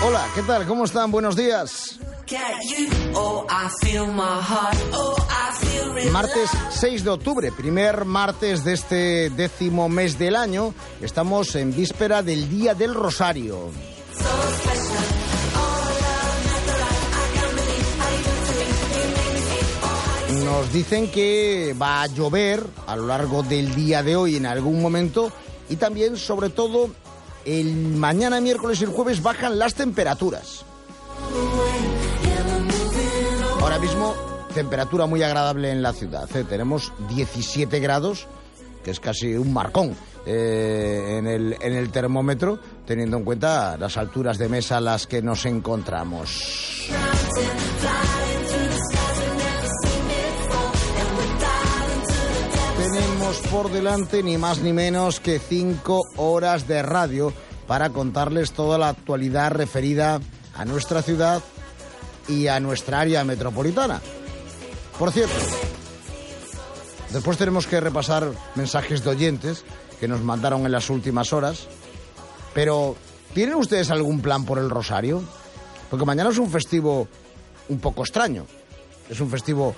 Hola, ¿qué tal? ¿Cómo están? Buenos días. Martes 6 de octubre, primer martes de este 10º mes del año. Estamos en víspera del Día del Rosario. Nos dicen que va a llover a lo largo del día de hoy en algún momento y también, sobre todo, el mañana, miércoles y el jueves bajan las temperaturas. Ahora mismo, temperatura muy agradable en la ciudad. Tenemos 17 grados, que es casi un marcón en el termómetro, teniendo en cuenta las alturas de mesa a las que nos encontramos. Tenemos por delante ni más ni menos que 5 horas de radio para contarles toda la actualidad referida a nuestra ciudad y a nuestra área metropolitana. Por cierto, después tenemos que repasar mensajes de oyentes que nos mandaron en las últimas horas. Pero, ¿tienen ustedes algún plan por el Rosario? Porque mañana es un festivo un poco extraño. Es un festivo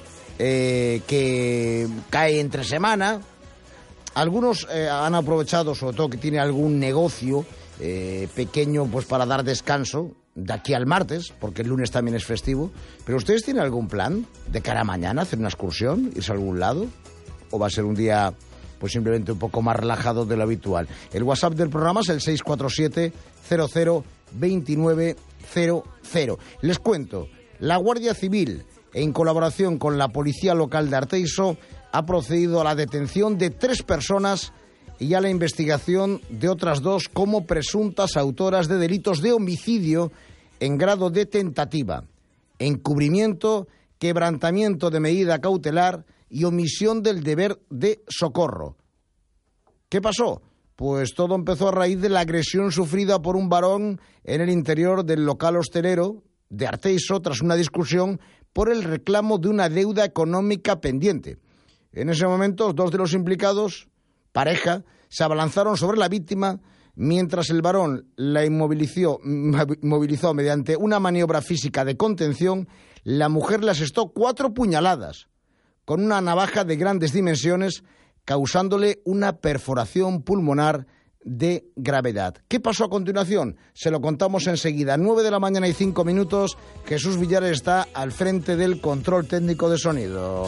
que cae entre semana. Algunos han aprovechado, sobre todo que tiene algún negocio pequeño, pues para dar descanso de aquí al martes, porque el lunes también es festivo. ¿Pero ustedes tienen algún plan de cara a mañana, hacer una excursión, irse a algún lado? ¿O va a ser un día pues simplemente un poco más relajado de lo habitual? El WhatsApp del programa es el 647 00 29 00. Les cuento, la Guardia Civil, en colaboración con la Policía Local de Arteixo, ha procedido a la detención de 3 personas y a la investigación de otras 2 como presuntas autoras de delitos de homicidio en grado de tentativa, encubrimiento, quebrantamiento de medida cautelar y omisión del deber de socorro. ¿Qué pasó? Pues todo empezó a raíz de la agresión sufrida por un varón en el interior del local hostelero de Arteixo tras una discusión por el reclamo de una deuda económica pendiente. En ese momento, 2 de los implicados, pareja, se abalanzaron sobre la víctima mientras el varón la inmovilizó mediante una maniobra física de contención. La mujer le asestó 4 puñaladas con una navaja de grandes dimensiones, causándole una perforación pulmonar de gravedad. ¿Qué pasó a continuación? Se lo contamos enseguida. 9 de la mañana y 5 minutos. Jesús Villares está al frente del control técnico de sonido.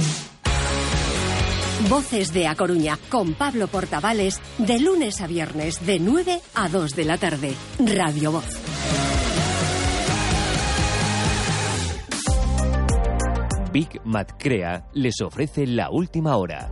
Voces de A Coruña, con Pablo Portavales, de lunes a viernes, de 9 a 2 de la tarde. Radio Voz. Big Mat Crea les ofrece la última hora.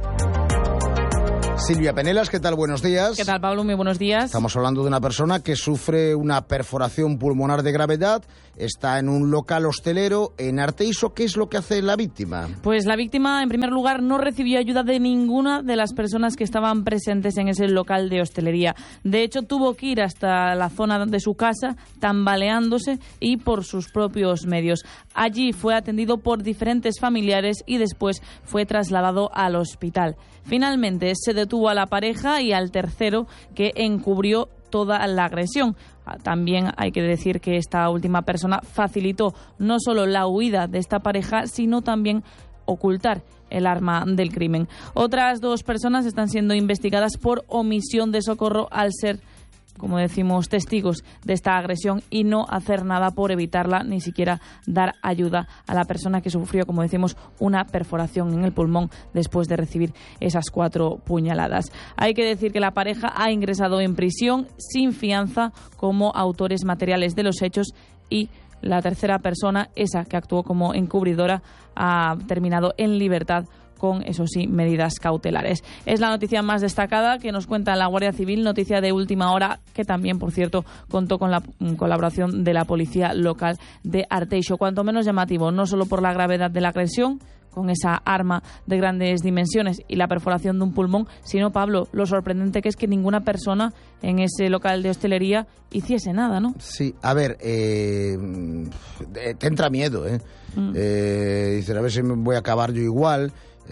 Silvia Penelas, ¿qué tal? Buenos días. ¿Qué tal, Pablo? Muy buenos días. Estamos hablando de una persona que sufre una perforación pulmonar de gravedad, está en un local hostelero en Arteixo. ¿Qué es lo que hace la víctima? Pues la víctima, en primer lugar, no recibió ayuda de ninguna de las personas que estaban presentes en ese local de hostelería. De hecho, tuvo que ir hasta la zona de su casa, tambaleándose y por sus propios medios. Allí fue atendido por diferentes familiares y después fue trasladado al hospital. Finalmente se detuvo a la pareja y al tercero que encubrió toda la agresión. También hay que decir que esta última persona facilitó no solo la huida de esta pareja, sino también ocultar el arma del crimen. Otras 2 personas están siendo investigadas por omisión de socorro al ser, como decimos, testigos de esta agresión y no hacer nada por evitarla, ni siquiera dar ayuda a la persona que sufrió, como decimos, una perforación en el pulmón después de recibir esas 4 puñaladas. Hay que decir que la pareja ha ingresado en prisión sin fianza como autores materiales de los hechos y la tercera persona, esa que actuó como encubridora, ha terminado en libertad con, eso sí, medidas cautelares. Es la noticia más destacada que nos cuenta la Guardia Civil, noticia de última hora que también, por cierto, contó con la colaboración de la Policía Local de Arteixo. Cuanto menos llamativo, no solo por la gravedad de la agresión, con esa arma de grandes dimensiones y la perforación de un pulmón, sino, Pablo, lo sorprendente que es que ninguna persona en ese local de hostelería hiciese nada, ¿no? Sí, a ver, te entra miedo, ¿eh? Dices, a ver si me voy a acabar yo igual.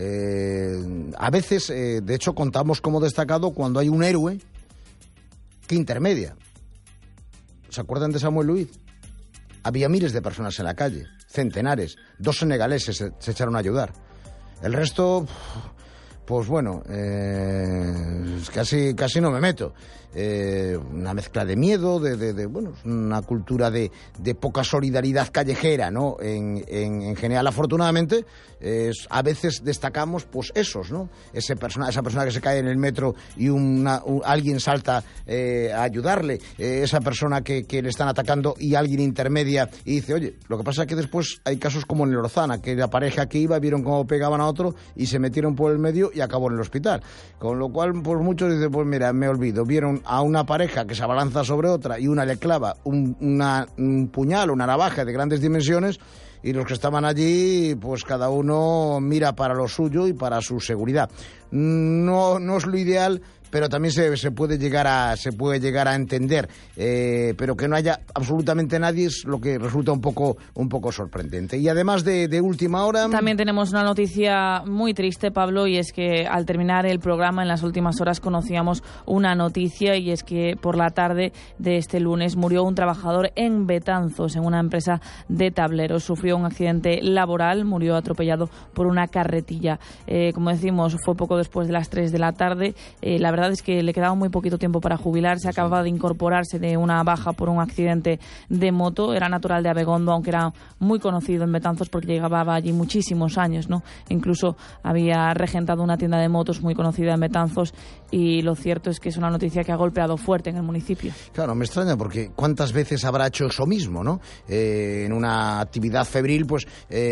A veces, de hecho, contamos como destacado cuando hay un héroe que intermedia. ¿Se acuerdan de Samuel Luiz? había miles de personas en la calle, centenares. 2 senegaleses se echaron a ayudar. El resto, pues bueno, casi no me meto. Una mezcla de miedo, bueno, una cultura de poca solidaridad callejera, ¿no? En general, afortunadamente, a veces destacamos, pues esos, ¿no? Esa persona que se cae en el metro y alguien salta a ayudarle, esa persona que le están atacando y alguien intermedia y dice, oye, lo que pasa es que después hay casos como en el Orzana, que la pareja que iba vieron cómo pegaban a otro y se metieron por el medio y acabó en el hospital. Con lo cual, pues muchos dicen, pues mira, me olvido, vieron a una pareja que se abalanza sobre otra y una le clava un puñal o una navaja de grandes dimensiones y los que estaban allí, pues cada uno mira para lo suyo y para su seguridad. No es lo ideal, pero también se puede llegar a entender, pero que no haya absolutamente nadie es lo que resulta un poco sorprendente. Y además de última hora... También tenemos una noticia muy triste, Pablo, y es que al terminar el programa en las últimas horas conocíamos una noticia, y es que por la tarde de este lunes murió un trabajador en Betanzos, en una empresa de tableros. Sufrió un accidente laboral, murió atropellado por una carretilla. Como decimos, fue poco después de las 3 de la tarde. La verdad es que le quedaba muy poquito tiempo para jubilarse, acababa de incorporarse de una baja por un accidente de moto, era natural de Abegondo, aunque era muy conocido en Betanzos porque llevaba allí muchísimos años, ¿no? Incluso había regentado una tienda de motos muy conocida en Betanzos, y lo cierto es que es una noticia que ha golpeado fuerte en el municipio. Claro, me extraña porque ¿cuántas veces habrá hecho eso mismo, no? En una actividad febril, pues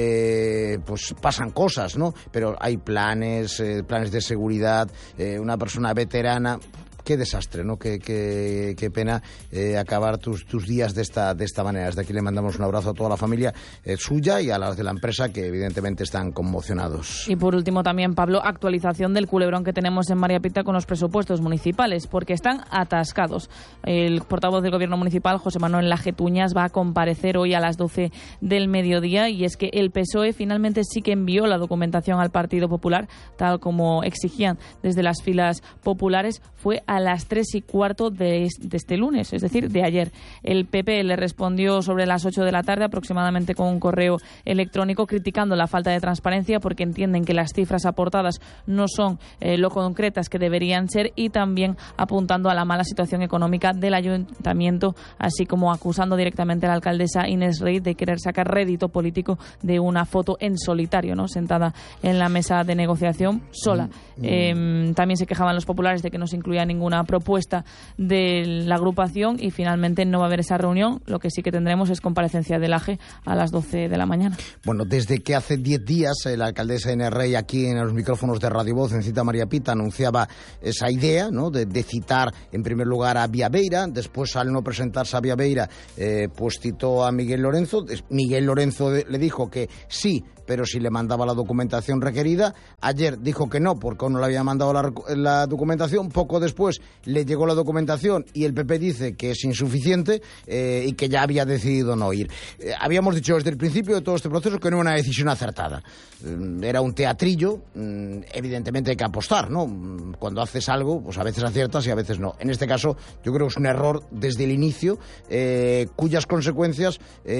pasan cosas, ¿no? Pero hay planes de seguridad, una persona veterana. Qué desastre, ¿no? Qué pena acabar tus días de esta manera. Desde aquí le mandamos un abrazo a toda la familia suya y a las de la empresa, que evidentemente están conmocionados. Y por último también, Pablo, actualización del culebrón que tenemos en María Pita con los presupuestos municipales, porque están atascados. El portavoz del Gobierno municipal, José Manuel Lajetuñas, va a comparecer hoy a las 12 del mediodía, y es que el PSOE finalmente sí que envió la documentación al Partido Popular, tal como exigían desde las filas populares. Fue a las 3:15 de este lunes, es decir, de ayer. El PP le respondió sobre las 8 de la tarde aproximadamente con un correo electrónico criticando la falta de transparencia, porque entienden que las cifras aportadas no son lo concretas que deberían ser, y también apuntando a la mala situación económica del ayuntamiento, así como acusando directamente a la alcaldesa Inés Rey de querer sacar rédito político de una foto en solitario, ¿no? Sentada en la mesa de negociación sola. También se quejaban los populares de que no se incluía ninguna propuesta de la agrupación, y finalmente no va a haber esa reunión. Lo que sí que tendremos es comparecencia del AGE a las 12 de la mañana. Bueno, desde que hace 10 días la alcaldesa Inés Rey, aquí en los micrófonos de Radio Voz, en Cita María Pita, anunciaba esa idea, ¿no? de citar en primer lugar a Viabeira. Después, al no presentarse a Viabeira, pues citó a Miguel Lorenzo. Miguel Lorenzo le dijo que sí, pero si le mandaba la documentación requerida. Ayer dijo que no, porque aún no le había mandado la documentación. Poco después le llegó la documentación y el PP dice que es insuficiente y que ya había decidido no ir. Habíamos dicho desde el principio de todo este proceso que no era una decisión acertada. Era un teatrillo. Evidentemente hay que apostar, ¿no? Cuando haces algo, pues a veces aciertas y a veces no. En este caso, yo creo que es un error desde el inicio, cuyas consecuencias,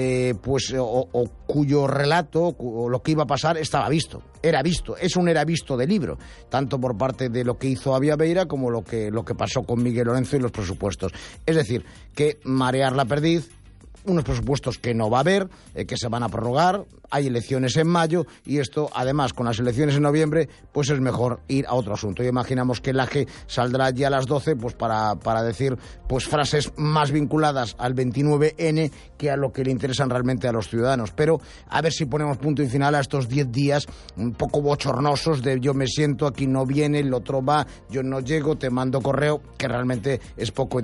o cuyo relato, o lo que iba a pasar, estaba visto. Era visto. Es un era visto de libro, tanto por parte de lo que hizo Viabeira como lo que pasó con Miguel Lorenzo y los presupuestos. Es decir, que marear la perdiz, unos presupuestos que no va a haber, que se van a prorrogar, hay elecciones en mayo, y esto, además, con las elecciones en noviembre, pues es mejor ir a otro asunto. Y imaginamos que el AGE saldrá ya a las 12 pues para decir pues frases más vinculadas al 29N que a lo que le interesan realmente a los ciudadanos. Pero a ver si ponemos punto y final a estos 10 días un poco bochornosos de yo me siento, aquí no viene, el otro va, yo no llego, te mando correo, que realmente es poco